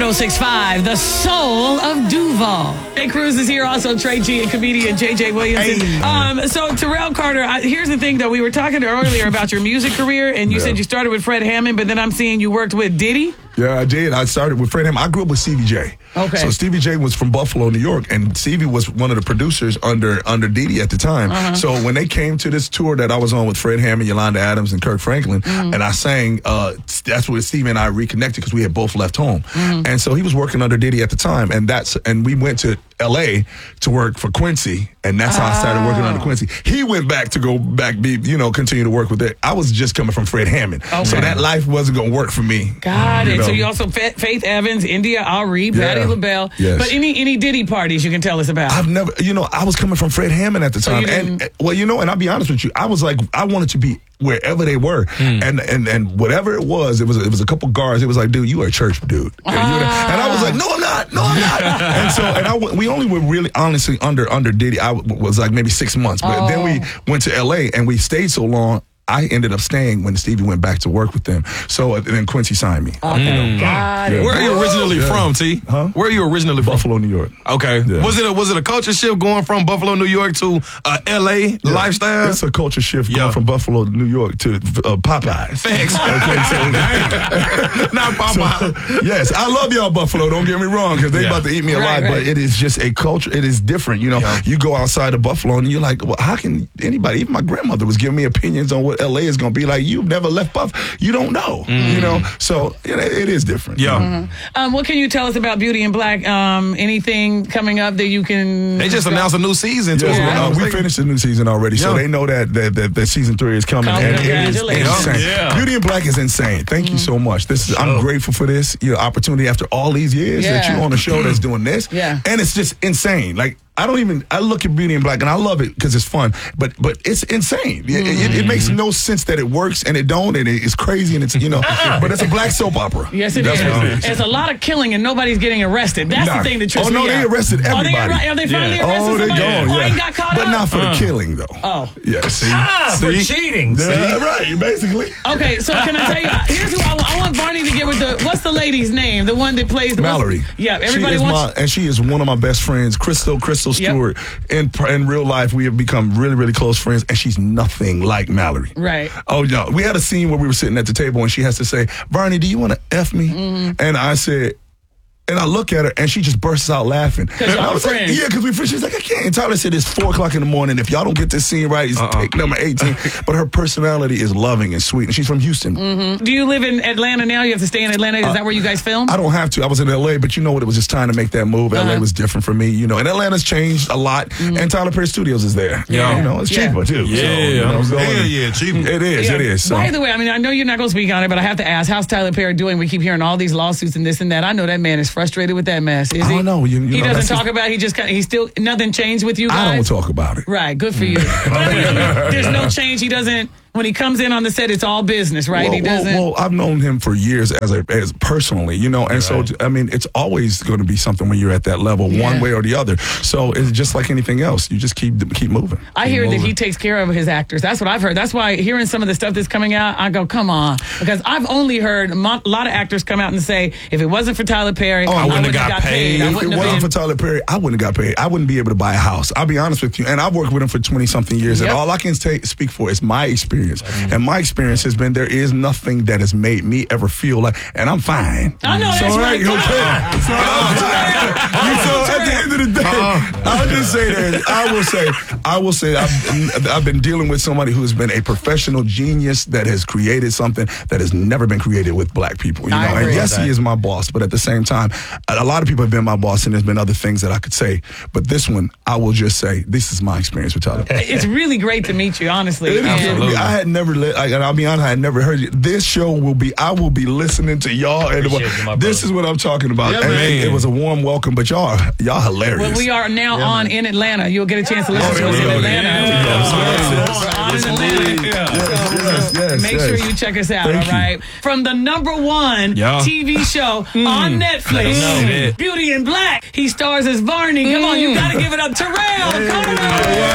1065, the soul of Duval. Jay Cruz is here, also Trey G and comedian JJ Williamson. Hey. So Terrell Carter, here's the thing though, we were talking earlier about your music career, and you said you started with Fred Hammond, but then I'm seeing you worked with Diddy. Yeah, I did. I started with Fred Hammond. I grew up with Stevie J. Okay. So Stevie J was from Buffalo, New York, and Stevie was one of the producers under Diddy at the time. So when they came to this tour that I was on with Fred Hammond, Yolanda Adams, and Kirk Franklin, and I sang, that's where Stevie and I reconnected because we had both left home. And so he was working under Diddy at the time, and we went to L.A. to work for Quincy, and that's how I started working under Quincy. He went back to continue to work with it. I was just coming from Fred Hammond, so that life wasn't going to work for me. Got it. So you also Faith Evans, India Ari, Patti LaBelle. Yes. But any Diddy parties you can tell us about? I've never, I was coming from Fred Hammond at the time, and I'll be honest with you, I was like, I wanted to be wherever they were, and whatever it was a couple guards. It was like, dude, you are a church dude, and I was like, no, I'm not. We only were really honestly under Diddy. I was like maybe 6 months, but then we went to L.A. and we stayed so long. I ended up staying when Stevie went back to work with them. So then Quincy signed me. Got it. Where are you originally from, T? Huh? Where are you originally from? Buffalo, New York. Okay. Yeah. Was it a culture shift going from Buffalo, New York to L.A. lifestyle? It's a culture shift going from Buffalo, New York to Popeyes. Thanks. Not Popeyes. So, yes, I love y'all Buffalo. Don't get me wrong, because they about to eat me alive. Right. But it is just a culture. It is different. You go outside of Buffalo and you're like, well, how can anybody? Even my grandmother was giving me opinions on what LA is going to be like. You've never left Buff. You don't know. So it is different. Yeah. What can you tell us about Beauty in Black? Anything coming up that you can? They just announced a new season too. We finished the new season already, so they know that season 3 is coming. And it is insane. Beauty in Black is insane. Thank you so much. I'm grateful for this opportunity after all these years that you're on a show that's doing this. Yeah. And it's just insane. Like, I look at Beauty in Black and I love it because it's fun, but it's insane. It makes no sense that it works and it don't, and it's crazy and it's, but it's a black soap opera. Yes, it is. There's a lot of killing and nobody's getting arrested. That's the thing that trips me out. They arrested everybody. Are they finally arrested somebody? They got caught but up? not for the killing, though. Oh. Yeah, for cheating. Right, basically. Okay, so can I tell you, here's who I want Barney to get with what's the lady's name? The one that plays Mallory. Yeah, everybody wants. And she is one of my best friends, Crystal Stewart. In real life, we have become really, really close friends, and she's nothing like Mallory. Right. Oh, no. We had a scene where we were sitting at the table, and she has to say, Barney, do you want to F me? And I said... And I look at her, and she just bursts out laughing. Because y'all friends. Like, because we're friends. She's like, I can't. And Tyler said, it's 4 o'clock in the morning. If y'all don't get this scene right, it's take number 18. But her personality is loving and sweet. And she's from Houston. Do you live in Atlanta now? You have to stay in Atlanta? Is that where you guys film? I don't have to. I was in L.A., but you know what? It was just time to make that move. L.A. was different for me, And Atlanta's changed a lot. And Tyler Perry Studios is there. Yeah. It's cheaper, too. Yeah. Cheaper. It is. So. By the way, I know you're not going to speak on it, but I have to ask, how's Tyler Perry doing? We keep hearing all these lawsuits and this and that. I know that man is frustrated with that mess. Is he? I don't know. He doesn't talk about it. He's still, nothing changed with you guys? I don't talk about it. Right, good for you. But there's no change. He doesn't, when he comes in on the set, it's all business, right? He doesn't. Well, I've known him for years as personally, and so, it's always going to be something when you're at that level, one way or the other. So it's just like anything else. You just keep moving. I hear that he takes care of his actors. That's what I've heard. That's why hearing some of the stuff that's coming out, I go, come on. Because I've only heard a lot of actors come out and say, if it wasn't for Tyler Perry, I wouldn't have got paid. If it wasn't for Tyler Perry, I wouldn't have got paid. I wouldn't be able to buy a house. I'll be honest with you. And I've worked with him for 20-something years. And all I can speak for is my experience. And my experience has been there is nothing that has made me ever feel like, and I'm fine. I know that's right. So at the end of the day, I'll just say that I will say I've been dealing with somebody who has been a professional genius that has created something that has never been created with black people. And yes, he is my boss, but at the same time, a lot of people have been my boss, and there's been other things that I could say. But this one, I will just say, this is my experience with Tyler. It's really great to meet you, honestly. Absolutely. I had never, and I'll be honest, I had never heard you. This show I will be listening to y'all. And this is what I'm talking about. Yeah, it was a warm welcome, but y'all hilarious. Well, we are now on in Atlanta. You'll get a chance to listen to us in Atlanta. Make sure you check us out, all right? From the #1 TV show on Netflix, Beauty in Black. He stars as Barney. Come on, you got to give it up. Terrell, come on.